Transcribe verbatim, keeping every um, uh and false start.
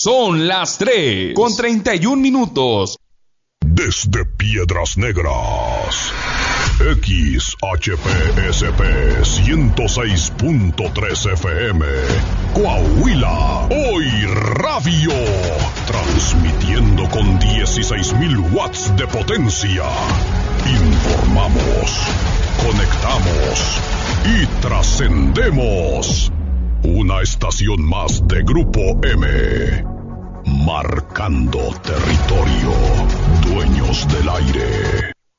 Son las tres con treinta y un minutos. Desde Piedras Negras, X H P S P ciento seis punto tres F M, Coahuila, Hoy Radio, transmitiendo con dieciséis mil watts de potencia. Informamos, conectamos y trascendemos. Una estación más de Grupo M, marcando territorio, dueños del aire.